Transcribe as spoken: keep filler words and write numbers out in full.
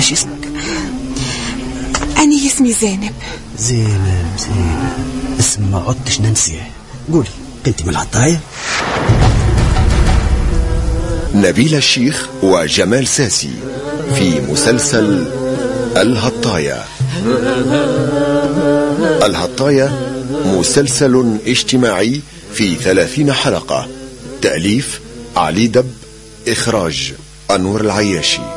ايش اسمك؟ أنا اسمي زينب. زينب زينب اسم ما عدتش ننسيه. قولي كنت من الهطاية؟ نبيل الشيخ وجمال ساسي في مسلسل الهطاية. الهطاية مسلسل اجتماعي في ثلاثين حلقة. تأليف علي دب، إخراج أنور العياشي.